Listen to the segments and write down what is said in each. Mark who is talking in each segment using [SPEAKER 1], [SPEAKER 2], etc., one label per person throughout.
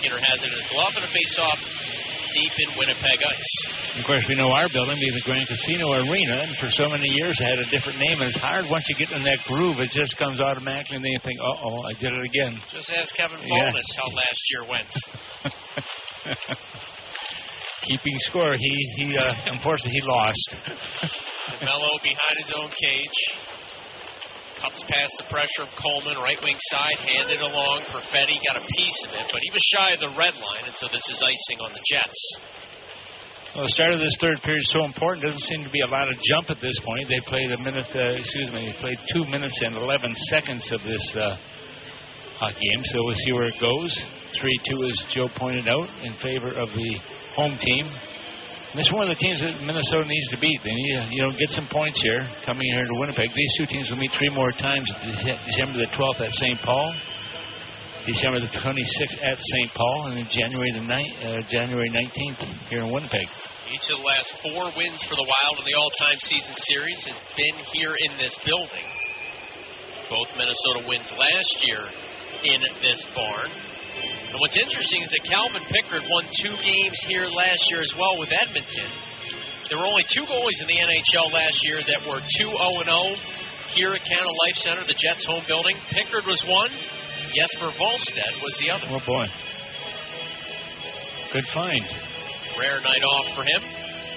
[SPEAKER 1] Skinner has it in his glove, and a face-off deep in Winnipeg ice.
[SPEAKER 2] Of course, we know our building being the Grand Casino Arena, and for so many years it had a different name, and it's hard once you get in that groove, it just comes automatically, and then you think, uh-oh, I did it again.
[SPEAKER 1] Just ask Kevin Boldus how last year went.
[SPEAKER 2] Keeping score, he unfortunately, he lost.
[SPEAKER 1] DeMello behind his own cage. Cuts past the pressure of Coleman, right wing side, handed along. Perfetti got a piece of it, but he was shy of the red line, and so this is icing on the Jets.
[SPEAKER 2] Well, the start of this third period is so important. Doesn't seem to be a lot of jump at this point. They played they played 2 minutes and 11 seconds of this hockey game, so we'll see where it goes. 3-2, as Joe pointed out, in favor of the home team. And this is one of the teams that Minnesota needs to beat. They need to, get some points here coming here to Winnipeg. These two teams will meet 3 more times, December the 12th at St. Paul, December the 26th at St. Paul, and then January 19th here in Winnipeg.
[SPEAKER 1] Each of the last 4 wins for the Wild in the all-time season series has been here in this building. Both Minnesota wins last year in this barn. And what's interesting is that Calvin Pickard won 2 games here last year as well with Edmonton. There were only 2 goalies in the NHL last year that were 2-0-0 here at Canada Life Center, the Jets' home building. Pickard was one. Jesper Wallstedt was the other.
[SPEAKER 2] Oh, boy. Good find.
[SPEAKER 1] Rare night off for him.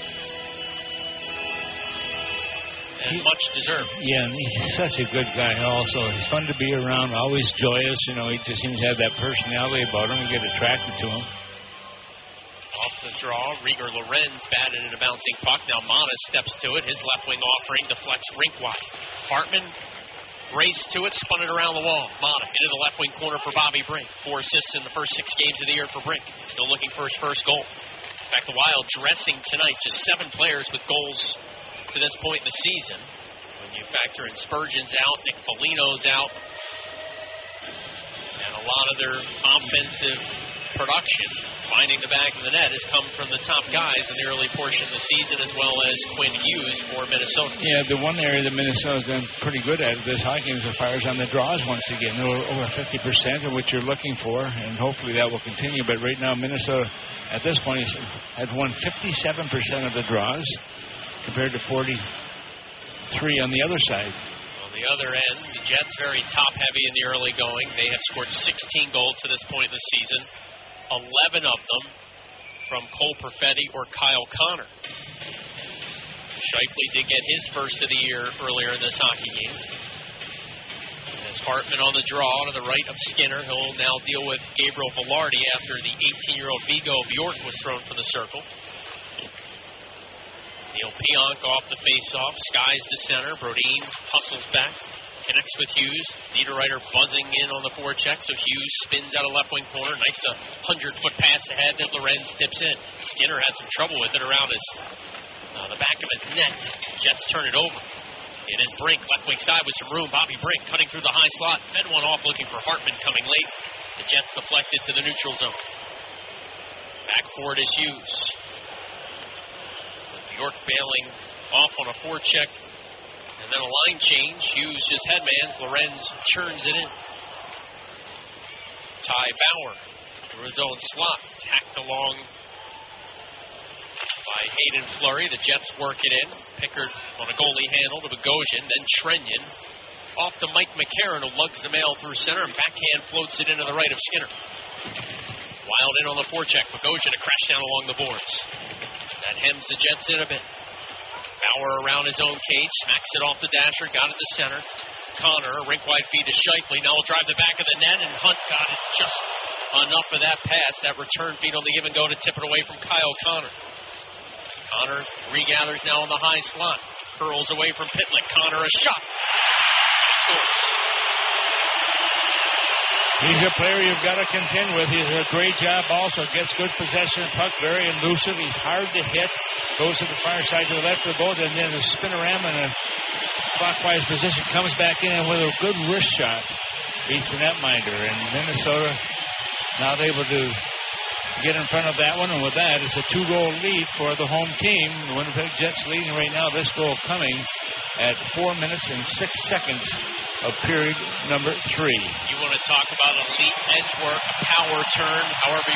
[SPEAKER 1] And much deserved.
[SPEAKER 2] Yeah, and he's such a good guy also. He's fun to be around, always joyous. He just seems to have that personality about him. You get attracted to him.
[SPEAKER 1] Off the draw, Rieger Lorenz batted at a bouncing puck. Now Mata steps to it. His left wing offering deflects rink wide. Hartman raced to it, spun it around the wall. Mata into the left wing corner for Bobby Brink. 4 assists in the first 6 games of the year for Brink. Still looking for his first goal. In fact, the Wild dressing tonight, just 7 players with goals to this point in the season. When you factor in Spurgeon's out, Nick Foligno's out, and a lot of their offensive production, finding the back of the net, has come from the top guys in the early portion of the season, as well as Quinn Hughes for Minnesota.
[SPEAKER 2] Yeah, the one area that Minnesota's done pretty good at this hockey game is the fires on the draws once again. They're over 50% of what you're looking for, and hopefully that will continue. But right now, Minnesota, at this point, has won 57% of the draws, compared to 43 on the other side.
[SPEAKER 1] On the other end, the Jets very top-heavy in the early going. They have scored 16 goals to this point in the season, 11 of them from Cole Perfetti or Kyle Connor. Scheifele did get his first of the year earlier in this hockey game. As Hartman on the draw to the right of Skinner, he'll now deal with Gabriel Velarde after the 18-year-old Vigo Bjork was thrown from the circle. Neil Pionk off the face-off, skies to center. Brodin hustles back, connects with Hughes. Niederreiter buzzing in on the forecheck, so Hughes spins out of left wing corner. Nice 100-foot pass ahead that Lorenz tips in. Skinner had some trouble with it around the back of his net. Jets turn it over. It is Brink, left wing side with some room. Bobby Brink cutting through the high slot. Fed one off looking for Hartman coming late. The Jets deflected to the neutral zone. Back forward is Hughes. York bailing off on a forecheck, and then a line change. Hughes just headmans. Lorenz churns it in. Ty Bauer through his own slot, tacked along by Hayden Fleury. The Jets work it in. Pickard on a goalie handle to Bogosian, then Trenyon off to Mike McCarron, who lugs the mail through center and backhand floats it into the right of Skinner. Wild in on the forecheck. Bogosian to crash down along the boards. That hems the Jets in a bit. Bauer around his own cage, smacks it off the dasher, got it to center. Connor, a rink-wide feed to Scheifele. Now will drive the back of the net, and Hunt got it just enough of that pass, that return feed on the give and go to tip it away from Kyle Connor. Connor regathers now on the high slot. Curls away from Pitlick. Connor a shot. Scores.
[SPEAKER 2] He's a player you've got to contend with. He's a great job also. Gets good possession of the puck, very elusive. He's hard to hit. Goes to the far side to the left of the boat, and then a spin-around in a clockwise position. Comes back in and with a good wrist shot. Beats the netminder. And Minnesota now able to get in front of that one. And with that, it's a 2-goal lead for the home team. The Winnipeg Jets leading right now. This goal coming at 4 minutes and 6 seconds of period number 3.
[SPEAKER 1] You want to talk about elite edge work, a power turn, however